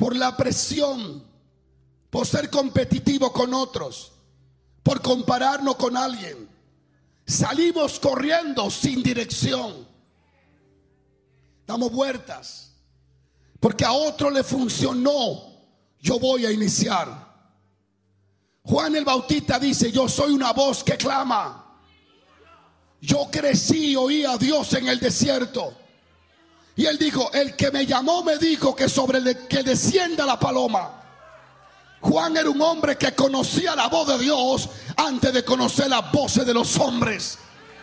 por la presión, por ser competitivo con otros, por compararnos con alguien, salimos corriendo sin dirección. Damos vueltas porque a otro le funcionó, yo voy a iniciar. Juan el Bautista dice: yo soy una voz que clama. Yo crecí y oí a Dios en el desierto. Y él dijo: el que me llamó me dijo que sobre el que descienda la paloma. Juan era un hombre que conocía la voz de Dios antes de conocer las voces de los hombres.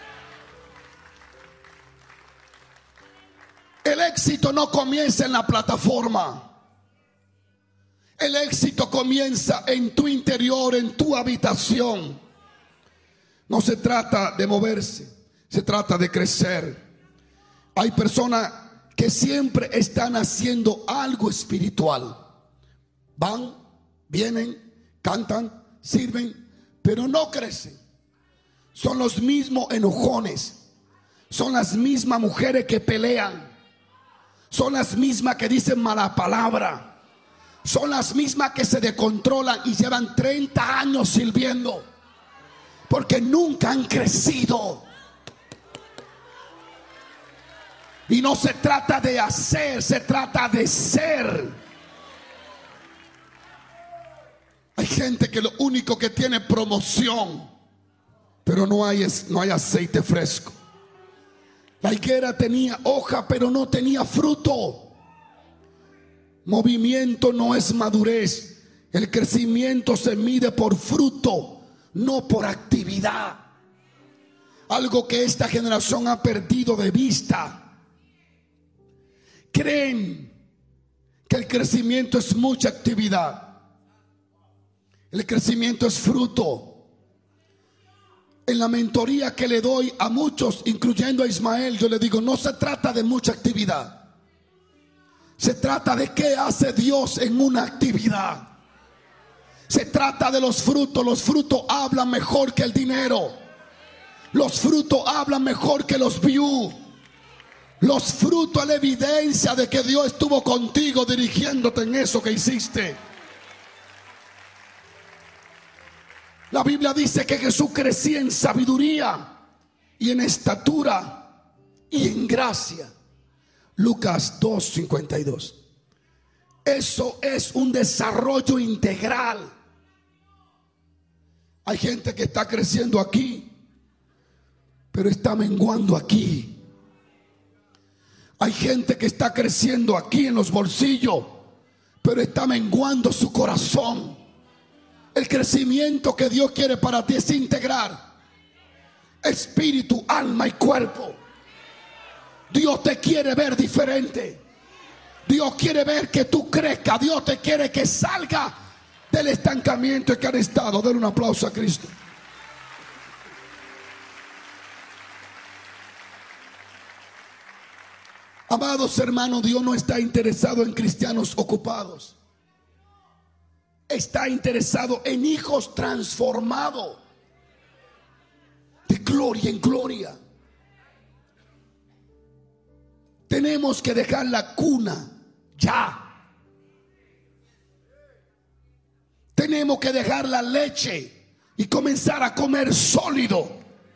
El éxito no comienza en la plataforma. El éxito comienza en tu interior, en tu habitación. No se trata de moverse, se trata de crecer. Hay personas que siempre están haciendo algo espiritual. Van, vienen, cantan, sirven, pero no crecen. Son los mismos enojones. Son las mismas mujeres que pelean. Son las mismas que dicen mala palabra. Son las mismas que se descontrolan y llevan 30 años sirviendo, porque nunca han crecido. Y no se trata de hacer, se trata de ser. Hay gente que lo único que tiene es promoción, pero no hay aceite fresco. La higuera tenía hoja, pero no tenía fruto. Movimiento no es madurez. El crecimiento se mide por fruto, no por actividad. Algo que esta generación ha perdido de vista. Creen que el crecimiento es mucha actividad. El crecimiento es fruto. En la mentoría que le doy a muchos, incluyendo a Ismael, yo le digo: no se trata de mucha actividad. Se trata de qué hace Dios en una actividad. Se trata de los frutos. Los frutos hablan mejor que el dinero. Los frutos hablan mejor que los views. Los frutos es la evidencia de que Dios estuvo contigo dirigiéndote en eso que hiciste. La Biblia dice que Jesús crecía en sabiduría y en estatura y en gracia. Lucas 2:52. Eso es un desarrollo integral. Hay gente que está creciendo aquí, pero está menguando aquí. Hay gente que está creciendo aquí en los bolsillos, pero está menguando su corazón. El crecimiento que Dios quiere para ti es integrar espíritu, alma y cuerpo. Dios te quiere ver diferente. Dios quiere ver que tú crezcas. Dios te quiere que salga del estancamiento en que han estado. Den un aplauso a Cristo. Amados hermanos, Dios no está interesado en cristianos ocupados. Está interesado en hijos transformados de gloria en gloria. Tenemos que dejar la cuna ya. Tenemos que dejar la leche y comenzar a comer sólido.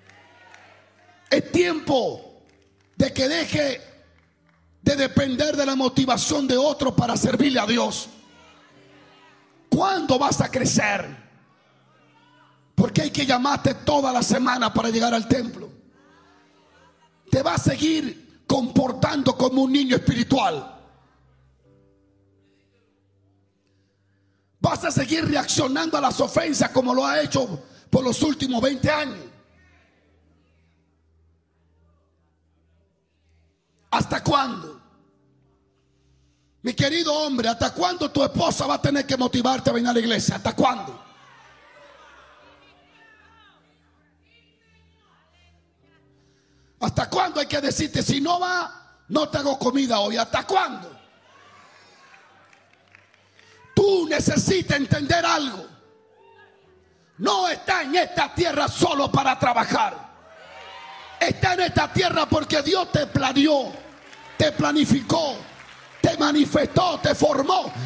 Es tiempo de que deje de depender de la motivación de otro para servirle a Dios. ¿Cuándo vas a crecer? Porque hay que llamarte toda la semana para llegar al templo. Te vas a seguir comportando como un niño espiritual. Vas a seguir reaccionando a las ofensas como lo ha hecho por los últimos 20 años. ¿Hasta cuándo? Mi querido hombre, ¿hasta cuándo tu esposa va a tener que motivarte a venir a la iglesia? ¿Hasta cuándo? ¿Hasta cuándo hay que decirte: si no va, no te hago comida hoy? ¿Hasta cuándo? Tú necesitas entender algo. No está en esta tierra solo para trabajar. Está en esta tierra porque Dios te planeó, te planificó, te manifestó, te formó